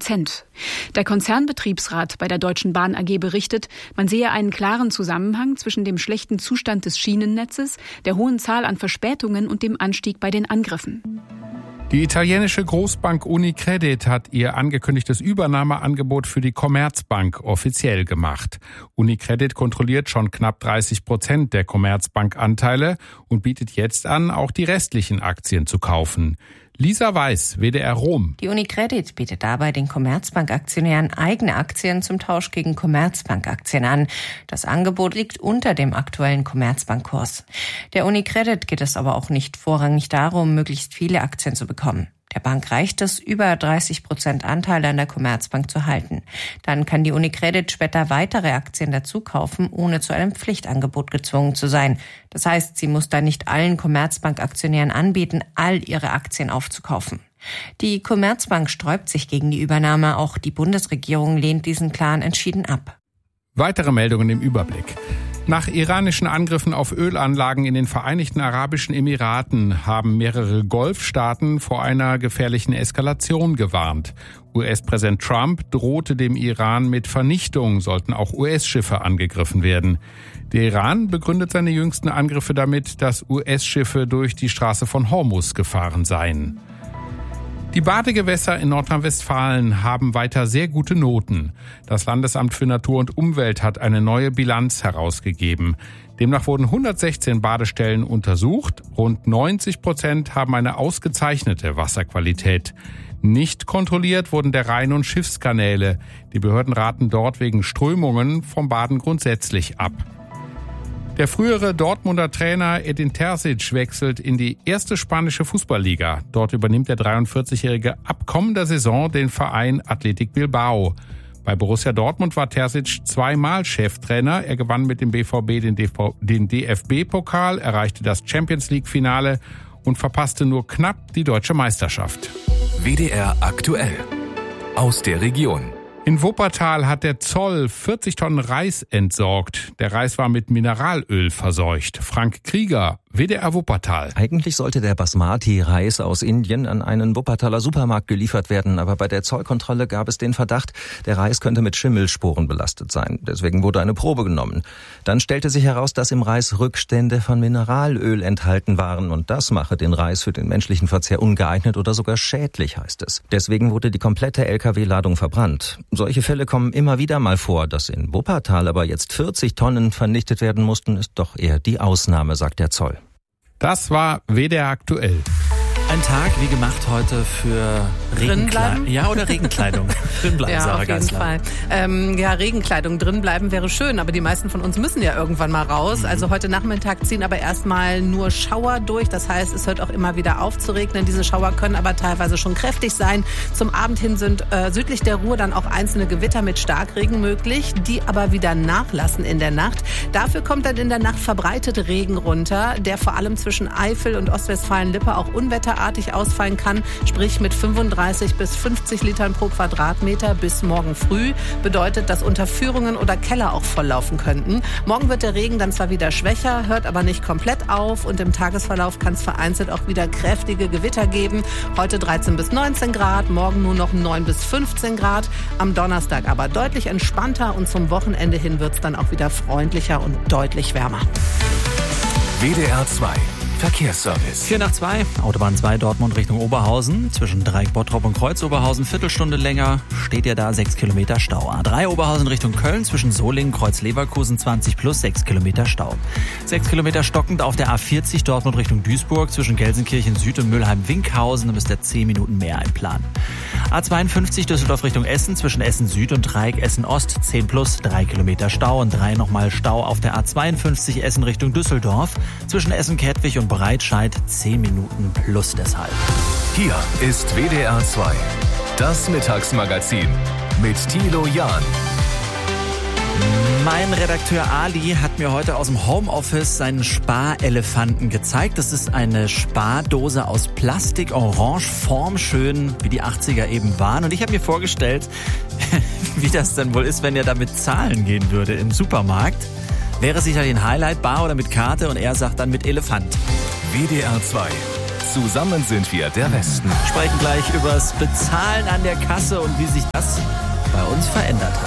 %. Der Konzernbetriebsrat bei der Deutschen Bahn AG berichtet, man sehe einen klaren Zusammenhang zwischen dem schlechten Zustand des Schienennetzes, der hohen Zahl an Verspätungen und dem Anstieg bei den Angriffen. Die italienische Großbank Unicredit hat ihr angekündigtes Übernahmeangebot für die Commerzbank offiziell gemacht. Unicredit kontrolliert schon knapp 30% der Commerzbank-Anteile und bietet jetzt an, auch die restlichen Aktien zu kaufen. Lisa Weiß, WDR Rom. Die Unicredit bietet dabei den Commerzbank-Aktionären eigene Aktien zum Tausch gegen Commerzbank-Aktien an. Das Angebot liegt unter dem aktuellen Commerzbank-Kurs. Der Unicredit geht es aber auch nicht vorrangig darum, möglichst viele Aktien zu bekommen. Der Bank reicht es, über 30% Anteile an der Commerzbank zu halten. Dann kann die Unicredit später weitere Aktien dazu kaufen, ohne zu einem Pflichtangebot gezwungen zu sein. Das heißt, sie muss dann nicht allen Commerzbank-Aktionären anbieten, all ihre Aktien aufzukaufen. Die Commerzbank sträubt sich gegen die Übernahme. Auch die Bundesregierung lehnt diesen Plan entschieden ab. Weitere Meldungen im Überblick. Nach iranischen Angriffen auf Ölanlagen in den Vereinigten Arabischen Emiraten haben mehrere Golfstaaten vor einer gefährlichen Eskalation gewarnt. US-Präsident Trump drohte dem Iran mit Vernichtung, sollten auch US-Schiffe angegriffen werden. Der Iran begründet seine jüngsten Angriffe damit, dass US-Schiffe durch die Straße von Hormuz gefahren seien. Die Badegewässer in Nordrhein-Westfalen haben weiter sehr gute Noten. Das Landesamt für Natur und Umwelt hat eine neue Bilanz herausgegeben. Demnach wurden 116 Badestellen untersucht. Rund 90% haben eine ausgezeichnete Wasserqualität. Nicht kontrolliert wurden der Rhein- und Schiffskanäle. Die Behörden raten dort wegen Strömungen vom Baden grundsätzlich ab. Der frühere Dortmunder Trainer Edin Terzic wechselt in die erste spanische Fußballliga. Dort übernimmt der 43-Jährige ab kommender Saison den Verein Athletic Bilbao. Bei Borussia Dortmund war Terzic zweimal Cheftrainer. Er gewann mit dem BVB den DFB-Pokal, erreichte das Champions-League-Finale und verpasste nur knapp die deutsche Meisterschaft. WDR aktuell. Aus der Region. In Wuppertal hat der Zoll 40 Tonnen Reis entsorgt. Der Reis war mit Mineralöl verseucht. Frank Krieger, WDR Wuppertal. Eigentlich sollte der Basmati-Reis aus Indien an einen Wuppertaler Supermarkt geliefert werden, aber bei der Zollkontrolle gab es den Verdacht, der Reis könnte mit Schimmelsporen belastet sein. Deswegen wurde eine Probe genommen. Dann stellte sich heraus, dass im Reis Rückstände von Mineralöl enthalten waren und das mache den Reis für den menschlichen Verzehr ungeeignet oder sogar schädlich, heißt es. Deswegen wurde die komplette LKW-Ladung verbrannt. Solche Fälle kommen immer wieder mal vor. Dass in Wuppertal aber jetzt 40 Tonnen vernichtet werden mussten, ist doch eher die Ausnahme, sagt der Zoll. Das war WDR aktuell. Ein Tag wie gemacht heute für Regenkleidung. Ja, oder Regenkleidung. Drinbleiben, ja, Sarah auf jeden Geisler. Fall. Ja, Regenkleidung drinbleiben wäre schön, aber die meisten von uns müssen ja irgendwann mal raus. Also heute Nachmittag ziehen aber erstmal nur Schauer durch. Das heißt, es hört auch immer wieder auf zu regnen. Diese Schauer können aber teilweise schon kräftig sein. Zum Abend hin sind südlich der Ruhr dann auch einzelne Gewitter mit Starkregen möglich, die aber wieder nachlassen in der Nacht. Dafür kommt dann in der Nacht verbreitet Regen runter, der vor allem zwischen Eifel und Ostwestfalen-Lippe auch unwetterartig ausfallen kann, sprich mit 35 bis 50 Litern pro Quadratmeter bis morgen früh. Bedeutet, dass Unterführungen oder Keller auch volllaufen könnten. Morgen wird der Regen dann zwar wieder schwächer, hört aber nicht komplett auf und im Tagesverlauf kann es vereinzelt auch wieder kräftige Gewitter geben. Heute 13 bis 19 Grad, morgen nur noch 9 bis 15 Grad. Am Donnerstag aber deutlich entspannter und zum Wochenende hin wird es dann auch wieder freundlicher und deutlich wärmer. WDR 2 Verkehrsservice. 4:02, Autobahn 2 Dortmund Richtung Oberhausen. Zwischen Dreieck Bottrop und Kreuz Oberhausen, Viertelstunde länger, steht ihr da 6 Kilometer Stau. A3 Oberhausen Richtung Köln, zwischen Solingen, Kreuz Leverkusen 20 plus 6 Kilometer Stau. 6 Kilometer stockend auf der A40 Dortmund Richtung Duisburg, zwischen Gelsenkirchen Süd und Mülheim-Winkhausen, da müsst ihr 10 Minuten mehr einplanen. A52 Düsseldorf Richtung Essen, zwischen Essen Süd und Dreieck Essen Ost, 10 plus 3 Kilometer Stau und 3 nochmal Stau auf der A52 Essen Richtung Düsseldorf, zwischen Essen-Kettwig und Breitscheid 10 Minuten plus deshalb. Hier ist WDR 2, das Mittagsmagazin mit Thilo Jahn. Mein Redakteur Ali hat mir heute aus dem Homeoffice seinen Sparelefanten gezeigt. Das ist eine Spardose aus Plastik, orange, formschön, wie die 80er eben waren. Und ich habe mir vorgestellt, wie das denn wohl ist, wenn er damit zahlen gehen würde im Supermarkt. Wäre sicherlich ein Highlight, bar oder mit Karte, und er sagt dann mit Elefant. WDR 2 Zusammen sind wir der Westen. Sprechen gleich übers Bezahlen an der Kasse und wie sich das bei uns verändert hat.